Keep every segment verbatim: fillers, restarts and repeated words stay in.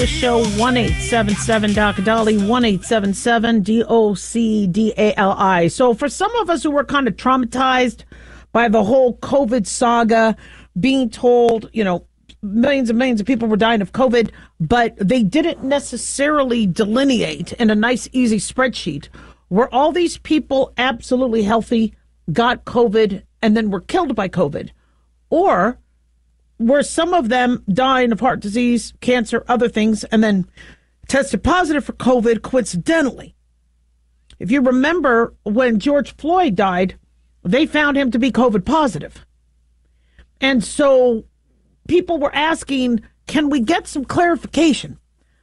the show, one eight seven seven D O C D A L I, one eight seven seven D O C D A L I. So for some of us who were kind of traumatized by the whole COVID saga, being told, you know, millions and millions of people were dying of COVID, but they didn't necessarily delineate in a nice, easy spreadsheet were all these people absolutely healthy, got COVID, and then were killed by COVID, or were some of them dying of heart disease, cancer, other things, and then tested positive for COVID coincidentally. If you remember when George Floyd died, they found him to be COVID positive. And so people were asking, can we get some clarification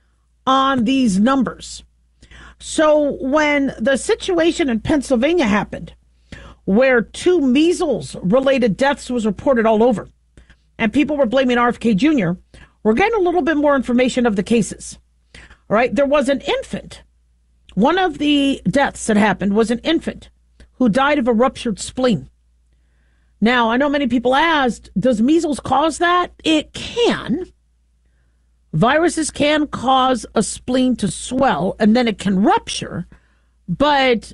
on these numbers? So when the situation in Pennsylvania happened, where two measles-related deaths was reported all over, and people were blaming R F K Junior, we're getting a little bit more information of the cases. All right, there was an infant. One of the deaths that happened was an infant who died of a ruptured spleen. Now, I know many people asked, does measles cause that? It can. Viruses can cause a spleen to swell, and then it can rupture. But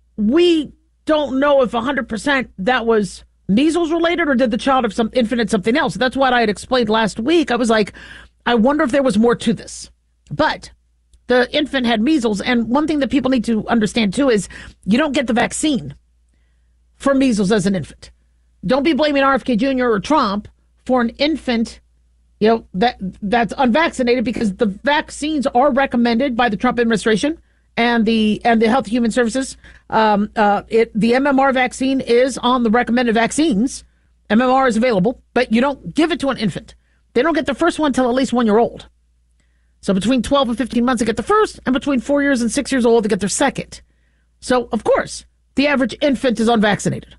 we don't know if one hundred percent that was measles related, or did the child have some infant something else? That's what I had explained last week. I was like, I wonder if there was more to this. But the infant had measles. And one thing that people need to understand, too, is you don't get the vaccine for measles as an infant. Don't be blaming R F K Junior or Trump for an infant, you know, that that's unvaccinated, because the vaccines are recommended by the Trump administration and the and the Health and Human Services. Um, uh, it the M M R vaccine is on the recommended vaccines. M M R is available, but you don't give it to an infant. They don't get the first one till at least one year old. So between twelve and fifteen months, they get the first, and between four years and six years old, they get their second. So, of course, the average infant is unvaccinated.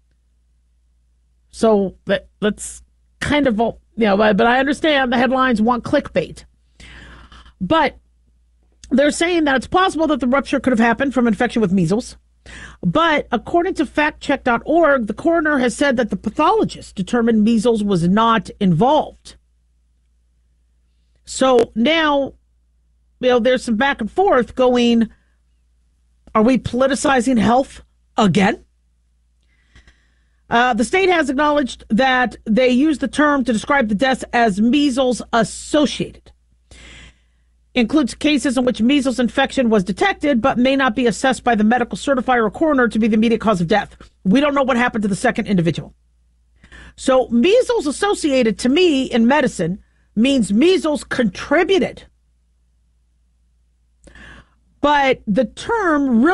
So that, that's kind of, you know, but I understand the headlines want clickbait. But they're saying that it's possible that the rupture could have happened from infection with measles. But according to fact check dot org, the coroner has said that the pathologist determined measles was not involved. So now, you know, there's some back and forth going, are we politicizing health again? Uh, the state has acknowledged that they use the term to describe the deaths as measles associated. Includes cases in which measles infection was detected but may not be assessed by the medical certifier or coroner to be the immediate cause of death. We don't know what happened to the second individual. So measles associated, to me, in medicine, means measles contributed. But the term really